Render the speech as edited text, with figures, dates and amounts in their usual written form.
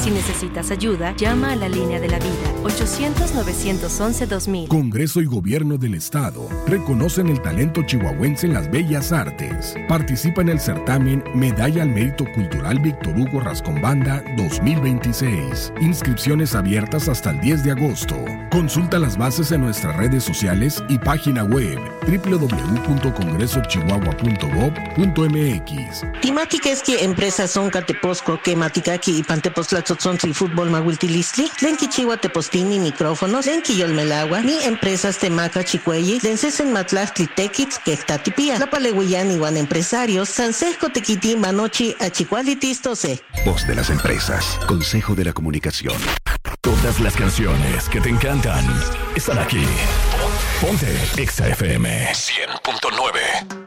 Si necesitas ayuda, llama a la línea de la vida, 800-911-2000. Congreso y Gobierno del Estado reconocen el talento chihuahuense en las bellas artes. Participa en el certamen Medalla al Mérito Cultural Víctor Hugo Rascón-Banda 2026. Inscripciones abiertas hasta el 10 de agosto. Consulta las bases en nuestras redes sociales y página web www.congresochihuahua.gov.mx. Timática es que empresas son Cateposco, que Maticaki y Pantepostlatzotzontli Fútbol Mahuiltilistli, Lenki Chihuahua Tepostini micrófonos, Lenki Yolmelagua, ni empresas Temaca Chicuelli, Lencesen Matlachtli Tequitz, Quectatipía, La Palehuillán Iguan Empresarios, Sansesco Tequiti Manochi Achicualitistose. Voz de las empresas, Consejo de la Comunicación. Todas las canciones que te encantan están aquí. Ponte Exa FM 100.9.